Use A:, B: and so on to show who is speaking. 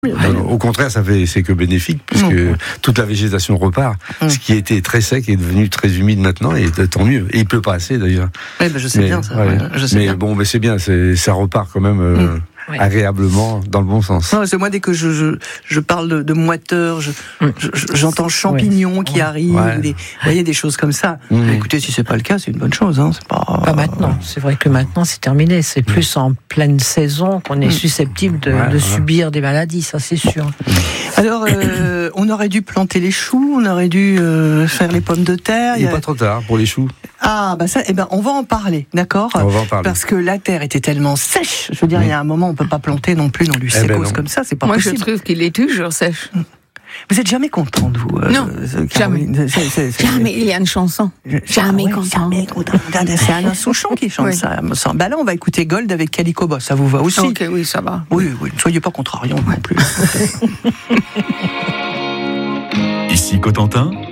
A: Au contraire, c'est que bénéfique, puisque toute la végétation repart. Ce qui était très sec est devenu très humide maintenant, et tant mieux. Et il pleut pas assez d'ailleurs.
B: Oui, je sais bien ça. Ouais.
A: Mais c'est bien, ça repart quand même agréablement dans le bon sens.
B: Non, c'est moi, dès que je parle de moiteur, j'entends champignons qui arrivent, vous voyez, des choses comme ça. Écoutez, si c'est pas le cas, c'est une bonne chose. Hein. C'est
C: pas maintenant. C'est vrai que maintenant c'est terminé. C'est plus en pleine saison qu'on est susceptible de subir des maladies, ça c'est sûr.
B: Alors, on aurait dû planter les choux, on aurait dû faire les pommes de terre.
A: Il n'est pas trop tard pour les choux.
B: Ah, on va en parler, d'accord ?
A: On va en parler.
B: Parce que la terre était tellement sèche. Je veux dire, il y a un moment, on peut pas planter non plus dans du sécos comme ça, c'est pas possible.
D: Moi, je trouve qu'il est toujours sèche.
B: Vous êtes jamais contente, vous
D: Non, jamais. Jamais, il y a une chanson. Jamais contente.
B: C'est Alain Souchon qui chante ça. Bah là, on va écouter Gold avec Calico Boss, ça vous va aussi ?
D: Ok, oui, ça va.
B: Oui, ne soyez pas contrariants non plus.
E: Ici Cotentin,